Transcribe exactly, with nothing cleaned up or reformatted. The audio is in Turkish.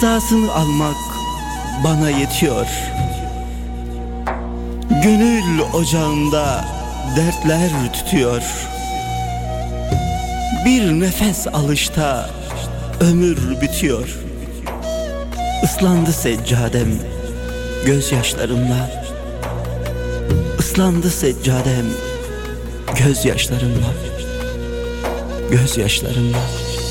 Cezasını almak bana yetiyor. Gönül ocağında dertler tütüyor. Bir nefes alışta ömür bitiyor. Islandı seccadem gözyaşlarımla. Islandı seccadem gözyaşlarımla. Gözyaşlarımla.